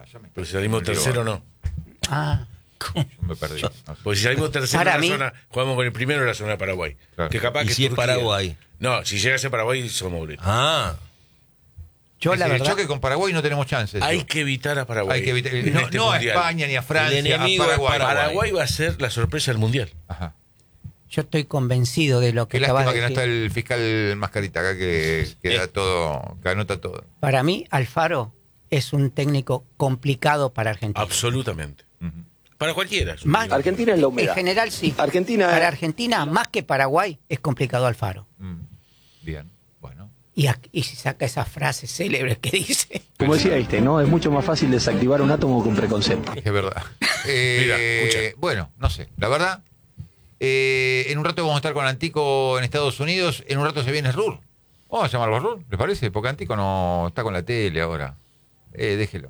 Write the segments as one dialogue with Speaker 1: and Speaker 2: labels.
Speaker 1: Pero si salimos tercero, no.
Speaker 2: Yo me perdí. No sé.
Speaker 1: Pues si salimos tercero en la zona, jugamos con el primero en la zona de Paraguay.
Speaker 2: Claro.
Speaker 1: Que capaz
Speaker 3: ¿Y
Speaker 1: que
Speaker 3: si es Paraguay?
Speaker 1: No, si llegas a Paraguay, somos Bretos.
Speaker 4: Yo
Speaker 2: Es
Speaker 4: la
Speaker 2: el
Speaker 4: verdad,
Speaker 2: choque con Paraguay no tenemos chances.
Speaker 1: Hay que evitar a Paraguay.
Speaker 2: Hay que evitar.
Speaker 1: en
Speaker 2: No,
Speaker 1: este
Speaker 2: no a
Speaker 1: mundial.
Speaker 2: España ni a Francia,
Speaker 3: El enemigo
Speaker 2: a Paraguay.
Speaker 3: es
Speaker 1: Paraguay va a ser la sorpresa del mundial.
Speaker 2: Ajá.
Speaker 4: yo estoy convencido de lo que
Speaker 2: Qué
Speaker 4: acabas
Speaker 2: lástima
Speaker 4: de
Speaker 2: que no
Speaker 4: decir.
Speaker 2: está el fiscal Mascarita acá que da todo, que anota todo.
Speaker 4: Para mí, Alfaro es un técnico complicado para Argentina.
Speaker 1: Absolutamente. Para cualquiera.
Speaker 4: Más,
Speaker 5: Argentina es la humedad.
Speaker 4: en general, sí.
Speaker 5: Argentina
Speaker 4: Para Argentina, más que Paraguay, es complicado Alfaro.
Speaker 2: Bien, bueno.
Speaker 4: Y si saca esas frases célebres que dice.
Speaker 5: Como decía ¿no? Es mucho más fácil desactivar un átomo que un preconcepto.
Speaker 2: Es verdad.
Speaker 1: Mira, escucha.
Speaker 2: Bueno, no sé. La verdad, en un rato vamos a estar con Antico en Estados Unidos. En un rato se viene Rur. Vamos a llamarlo a Rur, ¿les parece? Porque Antico no está con la tele ahora. Déjelo.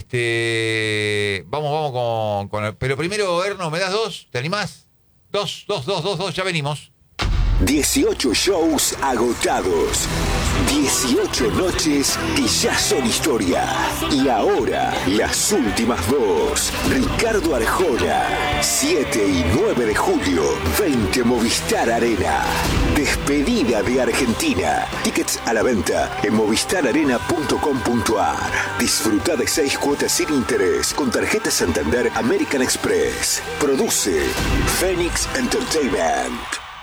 Speaker 2: Vamos con el... Pero primero, Erno, ¿me das 2? ¿Te animás? 2, ya venimos.
Speaker 6: 18 shows agotados. 18 noches que ya son historia. Y ahora, las últimas dos. Ricardo Arjona, 7 y 9 de julio, 20 Movistar Arena. Despedida de Argentina. Tickets a la venta en movistararena.com.ar. Disfruta de 6 cuotas sin interés con tarjeta Santander American Express. Produce Phoenix Entertainment.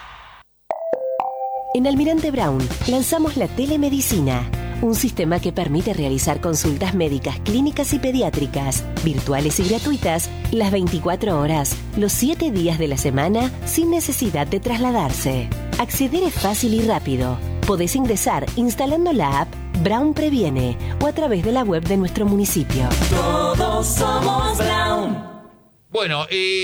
Speaker 7: En Almirante Brown lanzamos la telemedicina, un sistema que permite realizar consultas médicas, clínicas y pediátricas, virtuales y gratuitas, las 24 horas, los 7 días de la semana, sin necesidad de trasladarse. Acceder es fácil y rápido. Podés ingresar instalando la app Brown Previene o a través de la web de nuestro municipio.
Speaker 8: Todos somos Brown.
Speaker 2: Bueno,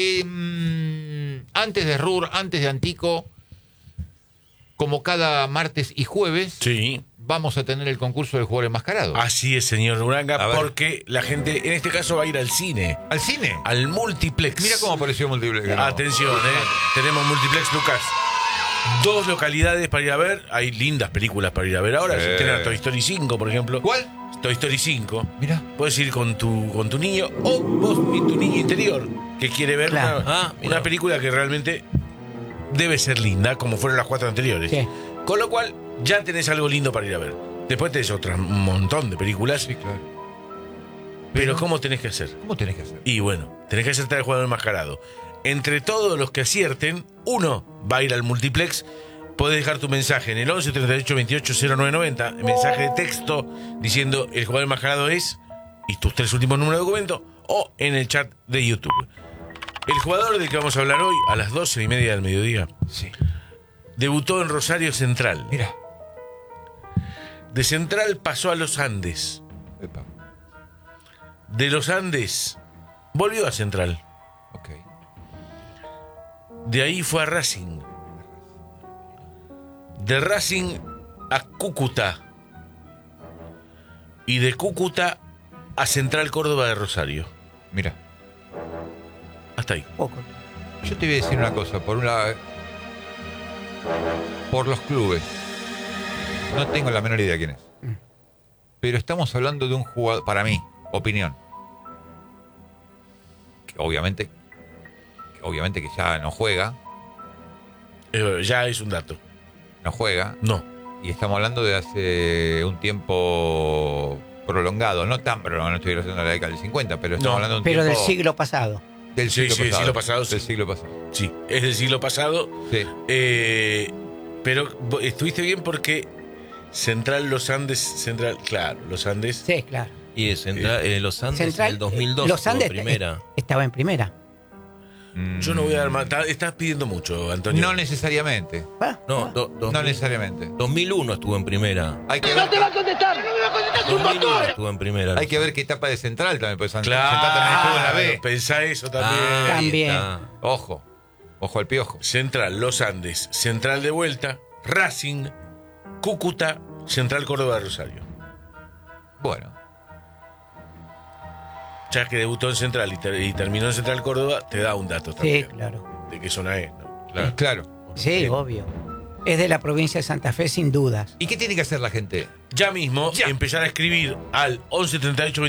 Speaker 2: antes de Rur, antes de Antico, como cada martes y jueves,
Speaker 1: Sí.
Speaker 2: vamos a tener el concurso del jugador enmascarado.
Speaker 1: Así es, señor Uranga,
Speaker 3: A ver.
Speaker 1: porque la gente, en este caso, va a ir al cine.
Speaker 2: ¿Al cine?
Speaker 1: Al multiplex.
Speaker 2: Mira cómo apareció Multiplex. No.
Speaker 1: Atención, tenemos multiplex, Lucas. 2 localidades para ir a ver. Hay lindas películas para ir a ver ahora.
Speaker 2: Sí.
Speaker 1: Se estrena Toy Story 5, por ejemplo.
Speaker 2: ¿Cuál?
Speaker 1: Toy Story 5.
Speaker 2: Mira.
Speaker 1: Puedes ir con tu niño o vos y tu niño interior que quiere ver
Speaker 4: Claro.
Speaker 1: una película que realmente debe ser linda, como fueron las 4 anteriores.
Speaker 4: Sí.
Speaker 1: Con lo cual, ya tenés algo lindo para ir a ver. Después tenés un montón de películas.
Speaker 2: Sí, claro.
Speaker 1: Pero ¿cómo tenés que hacer?
Speaker 2: ¿Cómo tenés que hacer?
Speaker 1: Y bueno, tenés que acertar el jugador enmascarado. Entre todos los que acierten, uno va a ir al multiplex. Podés dejar tu mensaje en el 11 38 28 09 90, mensaje de texto diciendo el jugador enmascarado es y tus 3 últimos números de documento, o en el chat de YouTube. El jugador del que vamos a hablar hoy, a las 12:30 del mediodía,
Speaker 2: Sí.
Speaker 1: debutó en Rosario Central.
Speaker 2: Mira.
Speaker 1: De Central pasó a los Andes.
Speaker 2: Epa.
Speaker 1: De los Andes volvió a Central.
Speaker 2: Ok.
Speaker 1: De ahí fue a Racing. De Racing a Cúcuta. Y de Cúcuta a Central Córdoba de Rosario.
Speaker 2: Mira.
Speaker 1: Hasta ahí.
Speaker 4: Poco.
Speaker 2: Yo te voy a decir una cosa. Por un lado, por los clubes. No tengo la menor idea quién es. Pero estamos hablando de un jugador, para mí, opinión. Que obviamente que ya no juega.
Speaker 1: Ya es un dato.
Speaker 2: No juega.
Speaker 1: No.
Speaker 2: Y estamos hablando de hace un tiempo prolongado. No tan prolongado, no estoy hablando de la década del 50, pero estamos
Speaker 1: No,
Speaker 2: hablando de un
Speaker 4: Pero del
Speaker 2: tiempo...
Speaker 4: siglo pasado.
Speaker 2: Del
Speaker 1: Sí,
Speaker 2: siglo
Speaker 1: sí, del
Speaker 2: pasado.
Speaker 1: siglo pasado, sí.
Speaker 2: Del siglo pasado.
Speaker 1: Sí, es del siglo pasado.
Speaker 2: Sí.
Speaker 1: Pero estuviste bien porque Central Los Andes, Central, claro, Los Andes.
Speaker 4: Sí, claro.
Speaker 3: Y de los Andes
Speaker 4: Central,
Speaker 3: en el 2002
Speaker 4: Los Andes
Speaker 3: estuvo primera.
Speaker 4: estaba en primera.
Speaker 1: Yo no voy a dar más. Estás pidiendo mucho, Antonio.
Speaker 2: No necesariamente.
Speaker 3: No,
Speaker 2: No necesariamente.
Speaker 3: 2001 estuvo en primera.
Speaker 2: Hay que ver,
Speaker 5: a contestar! ¡No me va a contestar!
Speaker 3: 2001 estuvo en primera.
Speaker 2: hay que ver qué etapa de Central también. Pues Central
Speaker 1: Claro,
Speaker 2: también estuvo en la B.
Speaker 1: pensá eso también.
Speaker 3: Ahí
Speaker 4: También.
Speaker 3: está.
Speaker 2: Ojo. Ojo al piojo.
Speaker 1: Central, Los Andes, Central de vuelta, Racing, Cúcuta, Central Córdoba de Rosario.
Speaker 2: Bueno.
Speaker 1: Ya que debutó en Central y terminó en Central Córdoba, te da un dato
Speaker 4: Sí,
Speaker 1: también.
Speaker 4: claro.
Speaker 1: De qué zona es, ¿no?
Speaker 2: Claro.
Speaker 4: Sí, obvio. Es de la provincia de Santa Fe, sin dudas.
Speaker 2: ¿Y qué tiene que hacer la gente?
Speaker 1: Ya mismo,
Speaker 2: Ya.
Speaker 1: empezar a escribir al 11 38